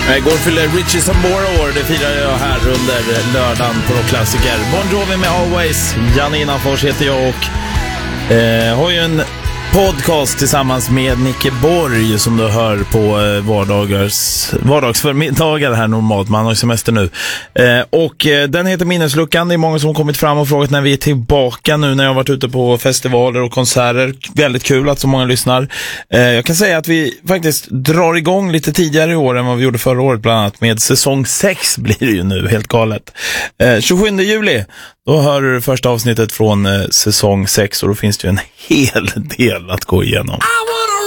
Igår fyller Richie Sambora år, det firar jag här under lördagen på Rockklassiker. Bon Jovi med Always, Janne Innanfors heter jag och har ju en podcast tillsammans med Nicke Borg som du hör på vardagsförmiddagar här normalt. Man har ju semester nu. Och den heter Minnesluckan. Det är många som har kommit fram och frågat när vi är tillbaka nu när jag har varit ute på festivaler och konserter. Väldigt kul att så många lyssnar. Jag kan säga att vi faktiskt drar igång lite tidigare i år än vad vi gjorde förra året, bland annat med säsong 6 blir det ju nu, helt galet. 27 juli, då hör du första avsnittet från säsong 6 och då finns det ju en hel del att gå igenom.